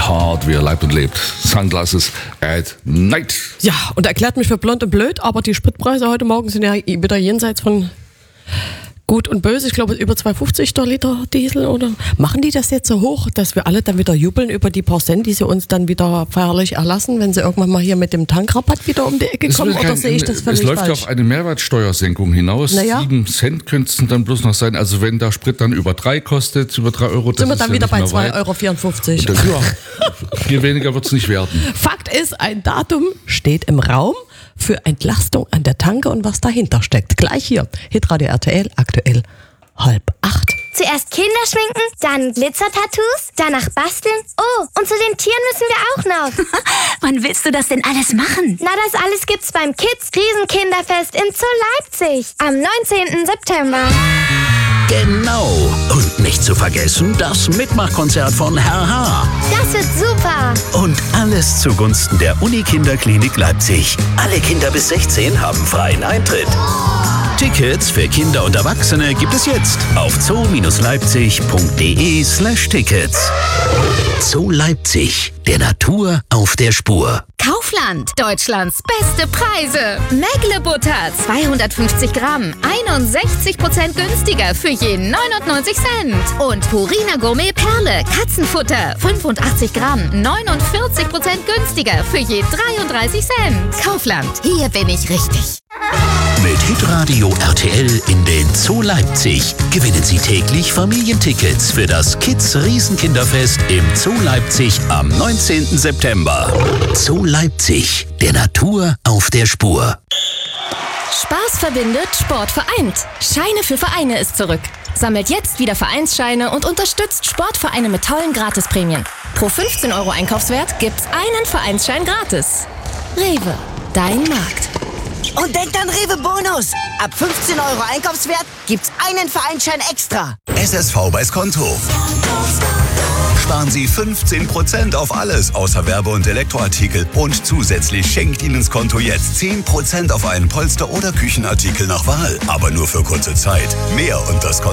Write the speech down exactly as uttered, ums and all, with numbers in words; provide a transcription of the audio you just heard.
hard, wie er leibt und lebt. Sunglasses at night. Ja, und erklärt mich für blond und blöd, aber die Spritpreise heute Morgen sind ja wieder jenseits von Gut und Böse. Ich glaube, über zwei fünfzig der Liter Diesel, oder? Machen die das jetzt so hoch, dass wir alle dann wieder jubeln über die paar Cent, die sie uns dann wieder feierlich erlassen, wenn sie irgendwann mal hier mit dem Tankrabatt wieder um die Ecke Es kommen? kein, oder sehe ich das völlig Es läuft falsch? ja auf eine Mehrwertsteuersenkung hinaus. Naja. Sieben Cent könnten es dann bloß noch sein. Also wenn der Sprit dann über drei kostet, über drei Euro, das sind wir ist dann ja wieder nicht bei mehr zwei weit. Euro vierundfünfzig. Das, ja, viel weniger wird es nicht werden. Fakt ist, ein Datum steht im Raum für Entlastung an der Tanke und was dahinter steckt. Gleich hier, Hitradio R T L, aktuell halb acht. Zuerst Kinder schminken, dann Glitzer-Tattoos, danach basteln. Oh, und zu den Tieren müssen wir auch noch. Wann willst du das denn alles machen? Na, das alles gibt's beim Kids Riesenkinderfest in Zoo Leipzig am neunzehnten September. Genau. Und nicht zu vergessen, das Mitmachkonzert von Herr H. Das wird super. Und alles zugunsten der Unikinderklinik Leipzig. Alle Kinder bis sechzehn haben freien Eintritt. Tickets für Kinder und Erwachsene gibt es jetzt auf zoo-leipzig.de slash Tickets. Zoo Leipzig, der Natur auf der Spur. Kaufland, Deutschlands beste Preise. Mägle-Butter, zweihundertfünfzig Gramm, einundsechzig Prozent günstiger für je neunundneunzig Cent. Und Purina Gourmet Perle, Katzenfutter, fünfundachtzig Gramm, neunundvierzig Prozent günstiger für je dreiunddreißig Cent. Kaufland, hier bin ich richtig. Mit Hitradio R T L in den Zoo Leipzig gewinnen Sie täglich Familientickets für das Kids Riesenkinderfest im Zoo Leipzig am neunzehnten September. Zoo Leipzig, der Natur auf der Spur. Spaß verbindet, Sport vereint. Scheine für Vereine ist zurück. Sammelt jetzt wieder Vereinsscheine und unterstützt Sportvereine mit tollen Gratisprämien. Pro fünfzehn Euro Einkaufswert gibt's einen Vereinsschein gratis. Rewe, dein Markt. Und denkt an Rewe Bonus. Ab fünfzehn Euro Einkaufswert gibt's einen Vereinsschein extra. S S V bei Skonto. Sparen Sie fünfzehn Prozent auf alles außer Werbe- und Elektroartikel. Und zusätzlich schenkt Ihnen Skonto jetzt zehn Prozent auf einen Polster- oder Küchenartikel nach Wahl. Aber nur für kurze Zeit. Mehr unter Skonto.